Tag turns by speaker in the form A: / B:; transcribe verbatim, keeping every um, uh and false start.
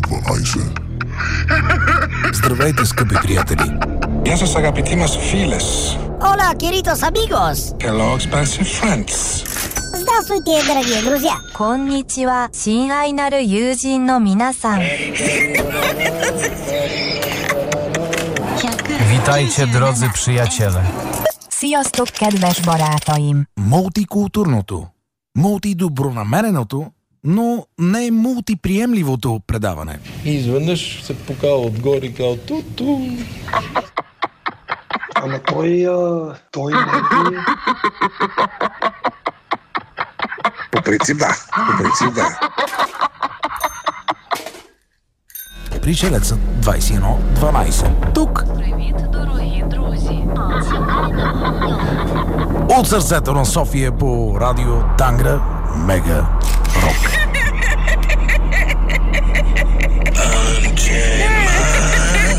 A: дванайсет.
B: Здравейте, скъпи приятели!
C: Γεια σας αγαπητοί μας φίλες.
D: Hola, queridos amigos!
C: Hello, expensive friends.
D: Здравствуйте, дорогие друзья!
E: こんにちは、親愛なる友人の皆さん。
F: Witajcie, drodzy przyjaciele.
E: Sziasztok, kedves barátaim!
B: Мултикултурното, мултидобронамереното, но не мултиприемливото предаване.
G: И изведнъж се покава отгоре и казва ту-ту.
H: Ама той, а, той не е...
A: По принцип да, по принцип да.
B: Пришелецът двайсет и едно дванайсет. Тук.
I: Привіт, дорогі друзі.
B: От сърцето на София по радио Тангра Мега Рок.